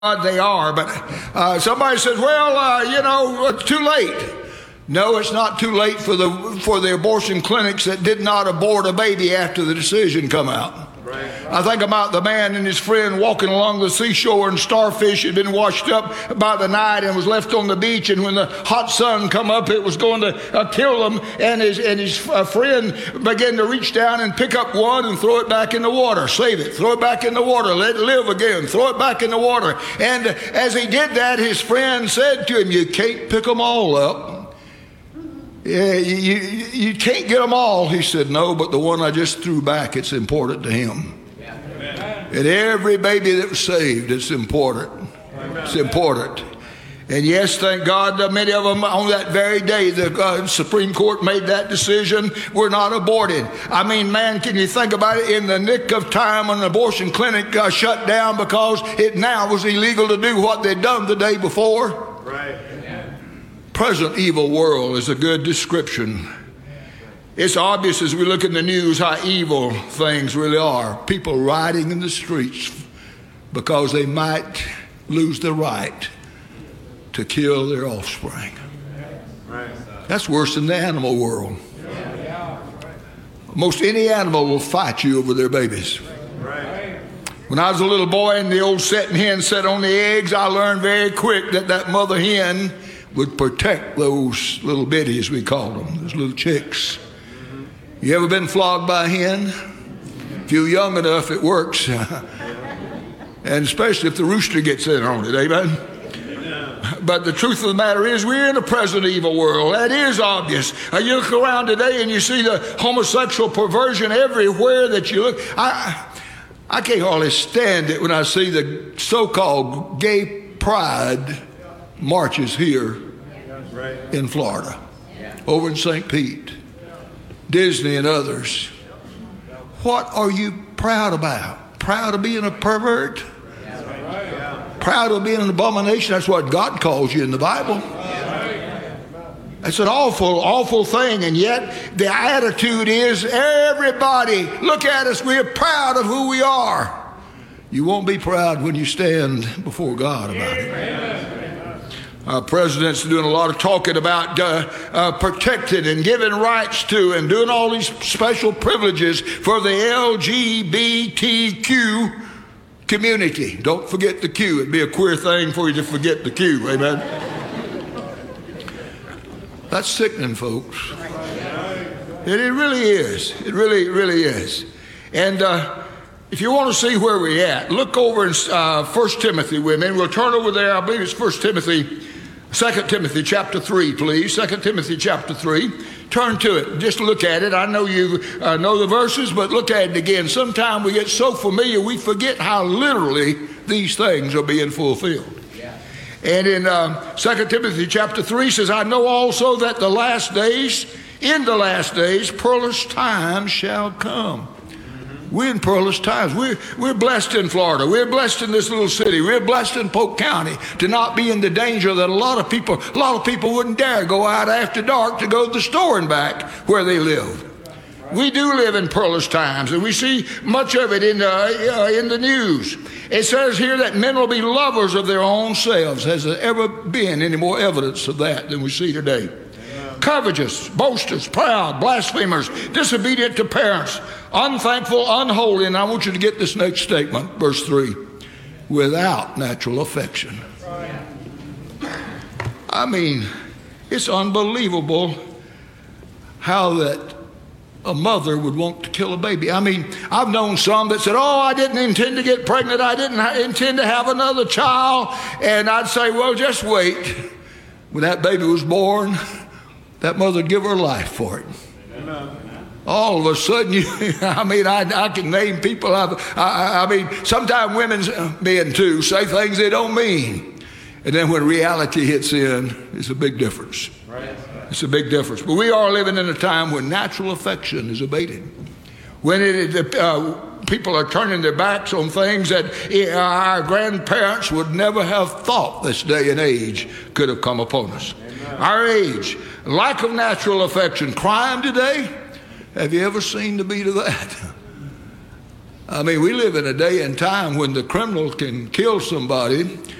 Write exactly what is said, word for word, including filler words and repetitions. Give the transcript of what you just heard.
they are, but uh, somebody says, well, uh, you know, it's too late. No, it's not too late for the for the abortion clinics that did not abort a baby after the decision come out. Right. I think about the man and his friend walking along the seashore, and starfish had been washed up by the night and was left on the beach, and when the hot sun come up, it was going to uh, kill them, and his and his uh, friend began to reach down and pick up one and throw it back in the water, save it, throw it back in the water, let it live again, throw it back in the water. And uh, as he did that, his friend said to him, you can't pick them all up. Yeah, you, you, you can't get them all. He said, no, but the one I just threw back, it's important to him. Yeah. And every baby that was saved, it's important. Amen. It's important. And yes, thank God, uh, many of them on that very day, the uh, Supreme Court made that decision, were not aborted. I mean, man, can you think about it? In the nick of time, an abortion clinic uh, shut down because it now was illegal to do what they'd done the day before. Right. Present evil world is a good description. It's obvious as we look in the news how evil things really are. People rioting in the streets because they might lose the right to kill their offspring. That's worse than the animal world. Most any animal will fight you over their babies. When I was a little boy and the old setting hen sat on the eggs, I learned very quick that that mother hen would protect those little bitties, we called them, those little chicks. You ever been flogged by a hen? If you're young enough, it works. And especially if the rooster gets in on it, amen? But the truth of the matter is, we're in a present evil world. That is obvious. Uh, you look around today and you see the homosexual perversion everywhere that you look. I, I can't hardly stand it when I see the so-called gay pride marches here in Florida, over in Saint Pete, Disney and others. What are you proud about? Proud of being a pervert? Proud of being an abomination? That's what God calls you in the Bible. It's an awful, awful thing, and yet the attitude is, everybody, look at us, we're proud of who we are. You won't be proud when you stand before God about it. Our president's doing a lot of talking about uh, uh, protecting and giving rights to and doing all these special privileges for the L G B T Q community. Don't forget the Q. It'd be a queer thing for you to forget the Q. Amen. That's sickening, folks. It, it really is. It really, really is. And uh, if you want to see where we're at, look over in uh, First Timothy with me. We'll turn over there. I believe it's First Timothy, Second Timothy chapter three, please. Second Timothy chapter three. Turn to it. Just look at it. I know you uh, know the verses, but look at it again. Sometimes we get so familiar we forget how literally these things are being fulfilled. Yeah. And in uh, Second Timothy chapter three says, I know also that the last days, in the last days, perilous times shall come. We're in perilous times. We're, we're blessed in Florida. We're blessed in this little city. We're blessed in Polk County to not be in the danger that a lot of people, a lot of people wouldn't dare go out after dark to go to the store and back where they live. We do live in perilous times, and we see much of it in the, uh, in the news. It says here that men will be lovers of their own selves. Has there ever been any more evidence of that than we see today? Covetous, boasters, proud, blasphemers, disobedient to parents, unthankful, unholy. And I want you to get this next statement, verse three, without natural affection. I mean, it's unbelievable how that a mother would want to kill a baby. I mean, I've known some that said, oh, I didn't intend to get pregnant. I didn't intend to have another child. And I'd say, well, just wait. When that baby was born, that mother would give her life for it. Amen. All of a sudden, you, I mean, I, I can name people. I've, I, I mean, sometimes women's men, too, say things they don't mean. And then when reality hits in, it's a big difference. Right. It's a big difference. But we are living in a time when natural affection is abated. When it, uh, people are turning their backs on things that our grandparents would never have thought this day and age could have come upon us. Amen. Our age, lack of natural affection, crime today. Have you ever seen the beat of that? I mean, we live in a day and time when the criminal can kill somebody